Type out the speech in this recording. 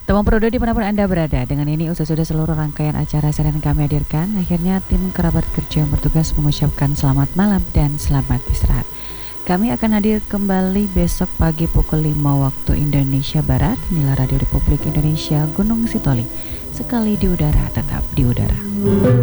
Teman Prodo dimanapun Anda berada, dengan ini sudah seluruh rangkaian acara yang kami hadirkan. Akhirnya tim kerabat kerja yang bertugas mengucapkan selamat malam dan selamat istirahat. Kami akan hadir kembali besok pagi pukul 5 waktu Indonesia Barat. Inilah Radio Republik Indonesia Gunung Sitoli. Sekali di udara, tetap di udara.